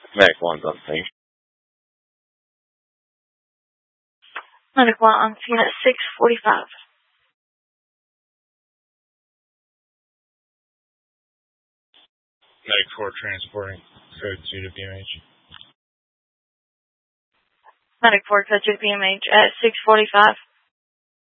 Medic 1's on scene. Medic 1 on scene at 6:45. Medic 4 transporting code 2 to BMH. Medic 4 code 2 to BMH at 6:45.